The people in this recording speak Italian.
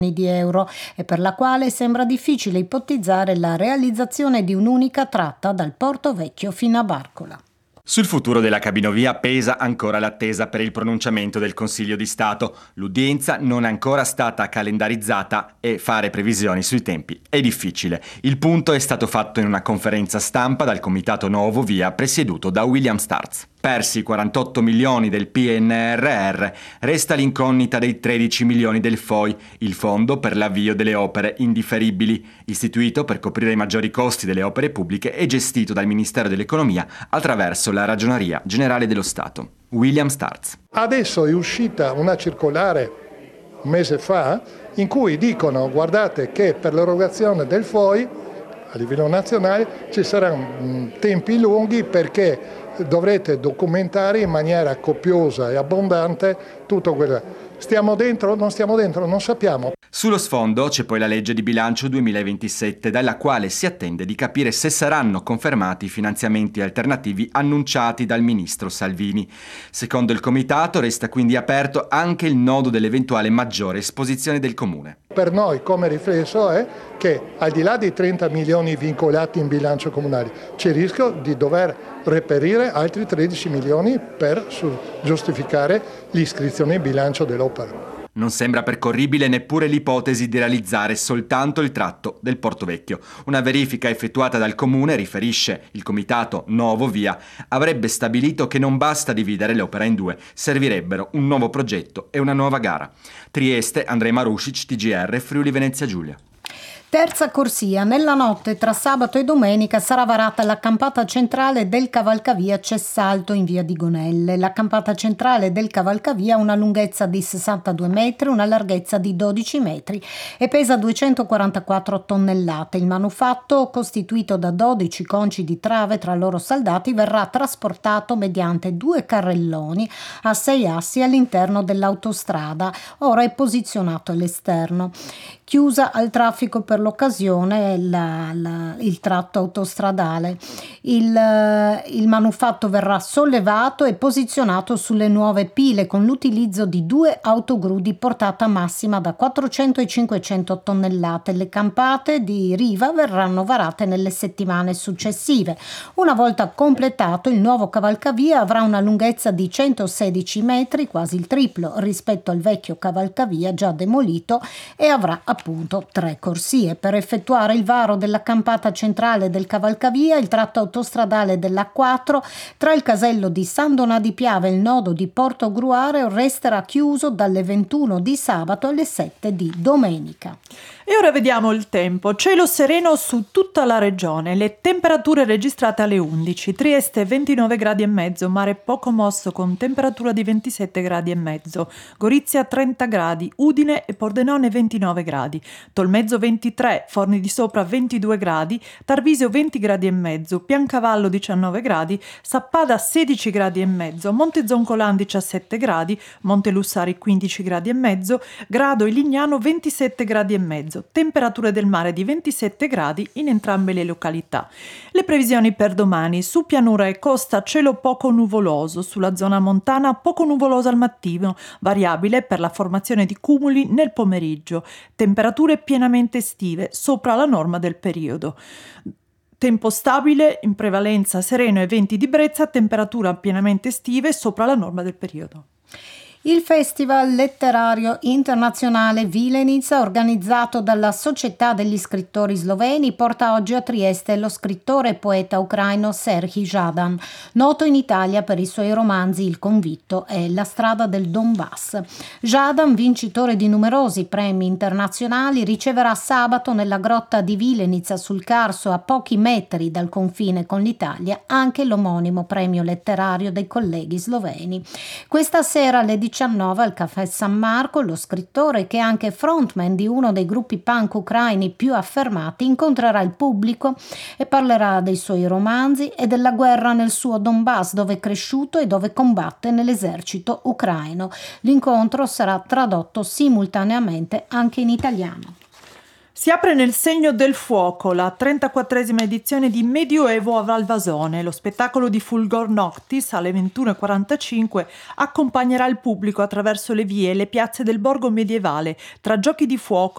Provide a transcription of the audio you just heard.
di euro e per la quale sembra difficile ipotizzare la realizzazione di un'unica tratta dal Porto Vecchio fino a Barcola. Sul futuro della cabinovia pesa ancora l'attesa per il pronunciamento del Consiglio di Stato. L'udienza non è ancora stata calendarizzata e fare previsioni sui tempi è difficile. Il punto è stato fatto in una conferenza stampa dal Comitato Nuovo Via presieduto da William Starz. Persi i 48 milioni del PNRR, resta l'incognita dei 13 milioni del FOI, il Fondo per l'avvio delle opere indifferibili, istituito per coprire i maggiori costi delle opere pubbliche e gestito dal Ministero dell'Economia attraverso la Ragioneria Generale dello Stato. William Starz. Adesso è uscita una circolare un mese fa in cui dicono: guardate che per l'erogazione del FOI a livello nazionale ci saranno tempi lunghi perché dovrete documentare in maniera copiosa e abbondante tutto quello. Stiamo dentro? Non stiamo dentro? Non sappiamo. Sullo sfondo c'è poi la legge di bilancio 2027, dalla quale si attende di capire se saranno confermati i finanziamenti alternativi annunciati dal ministro Salvini. Secondo il comitato resta quindi aperto anche il nodo dell'eventuale maggiore esposizione del comune. Per noi come riflesso è che al di là dei 30 milioni vincolati in bilancio comunale c'è il rischio di dover reperire altri 13 milioni per giustificare l'iscrizione in bilancio dell'opera. Non sembra percorribile neppure l'ipotesi di realizzare soltanto il tratto del Porto Vecchio. Una verifica effettuata dal comune, riferisce il comitato Nuovo Via, avrebbe stabilito che non basta dividere l'opera in due, servirebbero un nuovo progetto e una nuova gara. Trieste, Andrej Marušić, TGR, Friuli Venezia Giulia. Terza corsia. Nella notte tra sabato e domenica sarà varata la campata centrale del cavalcavia Cessalto in via di Gonelle. La campata centrale del cavalcavia ha una lunghezza di 62 metri, una larghezza di 12 metri e pesa 244 tonnellate. Il manufatto, costituito da 12 conci di trave tra loro saldati, verrà trasportato mediante 2 carrelloni a 6 assi all'interno dell'autostrada. Ora è posizionato all'esterno. Chiusa al traffico per l'occasione il tratto autostradale. Il manufatto verrà sollevato e posizionato sulle nuove pile con l'utilizzo di 2 autogru di portata massima da 400 e 500 tonnellate. Le campate di riva verranno varate nelle settimane successive. Una volta completato, il nuovo cavalcavia avrà una lunghezza di 116 metri, quasi il triplo rispetto al vecchio cavalcavia già demolito, e avrà appunto 3 corsie. Per effettuare il varo della campata centrale del cavalcavia, il tratto autostradale della A4 tra il casello di San Donà di Piave e il nodo di Porto Gruare resterà chiuso dalle 21 di sabato alle 7 di domenica. E ora vediamo il tempo. Cielo sereno su tutta la regione, le temperature registrate alle 11. Trieste 29 gradi e mezzo, mare poco mosso con temperatura di 27 gradi e mezzo. Gorizia 30 gradi, Udine e Pordenone 29 gradi. Tolmezzo 23, Forni di Sopra 22 gradi, Tarvisio 20 gradi e mezzo, Piancavallo 19 gradi, Sappada 16 gradi e mezzo, Montezoncolan 17 gradi, Montelussari 15 gradi e mezzo, Grado e Lignano 27 gradi e mezzo. Temperature del mare di 27 gradi in entrambe le località. Le previsioni per domani: su pianura e costa cielo poco nuvoloso, sulla zona montana poco nuvoloso al mattino, variabile per la formazione di cumuli nel pomeriggio. Temperature pienamente estive, sopra la norma del periodo. Tempo stabile, in prevalenza sereno e venti di brezza, temperatura pienamente estive, sopra la norma del periodo. Il Festival letterario internazionale Vilenica, organizzato dalla Società degli scrittori sloveni, porta oggi a Trieste lo scrittore e poeta ucraino Serhij Zhadan, noto in Italia per i suoi romanzi Il convitto e La strada del Donbass. Zhadan, vincitore di numerosi premi internazionali, riceverà sabato nella grotta di Vilenica sul Carso, a pochi metri dal confine con l'Italia, anche l'omonimo premio letterario dei colleghi sloveni. Questa sera alle 19 al Caffè San Marco, lo scrittore, che è anche frontman di uno dei gruppi punk ucraini più affermati, incontrerà il pubblico e parlerà dei suoi romanzi e della guerra nel suo Donbass, dove è cresciuto e dove combatte nell'esercito ucraino. L'incontro sarà tradotto simultaneamente anche in italiano. Si apre nel segno del fuoco la 34esima edizione di Medioevo a Valvasone. Lo spettacolo di Fulgor Noctis alle 21:45 accompagnerà il pubblico attraverso le vie e le piazze del borgo medievale, tra giochi di fuoco,